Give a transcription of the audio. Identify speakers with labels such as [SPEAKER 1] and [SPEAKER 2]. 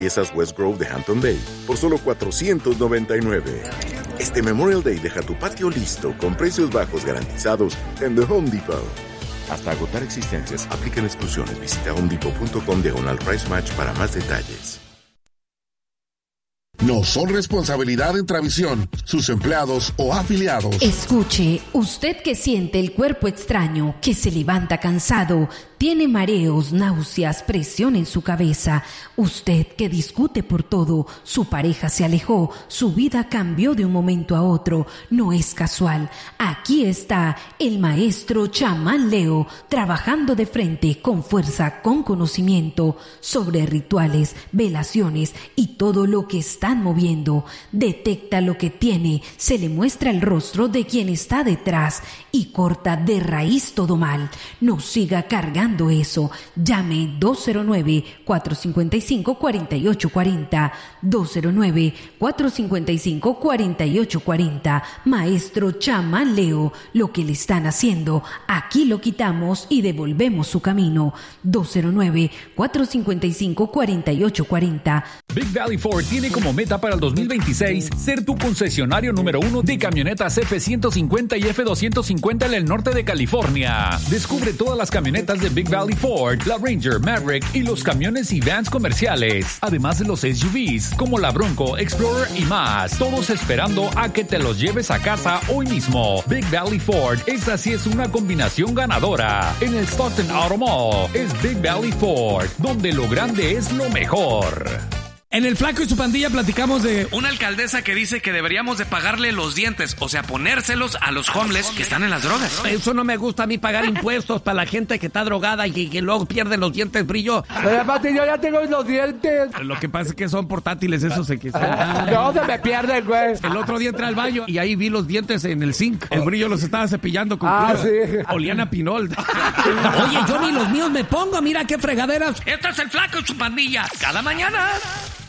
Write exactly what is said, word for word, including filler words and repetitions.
[SPEAKER 1] Piezas West Grove de Hampton Bay por solo cuatrocientos noventa y nueve. Este Memorial Day deja tu patio listo con precios bajos garantizados en The Home Depot. Hasta agotar existencias, aplican exclusiones. Visita homedepot.com diagonal price match para más detalles.
[SPEAKER 2] No son responsabilidad de Intravisión, sus empleados o afiliados.
[SPEAKER 3] Escuche, usted que siente el cuerpo extraño, que se levanta cansado, tiene mareos, náuseas, presión en su cabeza, usted que discute por todo, su pareja se alejó, su vida cambió de un momento a otro, no es casual. Aquí está el maestro chamán Leo, trabajando de frente, con fuerza, con conocimiento, sobre rituales, velaciones y todo lo que están moviendo. Detecta lo que tiene, se le muestra el rostro de quien está detrás y corta de raíz todo mal. No siga cargando eso. Llame dos cero nueve, cuatro cinco cinco, cuatro ocho cuatro cero, dos cero nueve, cuatro cinco cinco, cuatro ocho cuatro cero. Maestro Chamán Leo, lo que le están haciendo, aquí lo quitamos y devolvemos su camino. dos cero nueve, cuatro cinco cinco, cuatro ocho cuatro cero.
[SPEAKER 4] Big Valley Ford tiene como meta para el dos mil veintiséis ser tu concesionario número uno de camionetas F ciento cincuenta y F doscientos cincuenta en el norte de California. Descubre todas las camionetas de Big Valley Ford, la Ranger, Maverick y los camiones y vans comerciales, además de los S U Vs como la Bronco, Explorer y más, todos esperando a que te los lleves a casa hoy mismo. Big Valley Ford, esta sí es una combinación ganadora. En el Stockton Auto Mall es Big Valley Ford, donde lo grande es lo mejor.
[SPEAKER 5] En el Flaco y su pandilla platicamos de una alcaldesa que dice que deberíamos de pagarle los dientes, o sea, ponérselos a los homeless que están en las drogas.
[SPEAKER 6] Eso no me gusta a mí, pagar impuestos para la gente que está drogada y que, que luego pierde los dientes brillo.
[SPEAKER 7] Pero Pati, yo ya tengo los dientes.
[SPEAKER 5] Lo que pasa es que son portátiles, esos se que
[SPEAKER 7] no, se me pierden, güey.
[SPEAKER 5] El otro día entré al baño y ahí vi los dientes en el zinc. El brillo los estaba cepillando con
[SPEAKER 7] Ah,
[SPEAKER 5] cloro.
[SPEAKER 7] sí.
[SPEAKER 5] Olían a pinol.
[SPEAKER 6] Oye, yo ni los míos me pongo, mira qué fregaderas.
[SPEAKER 5] Este es el Flaco y su pandilla. Cada mañana.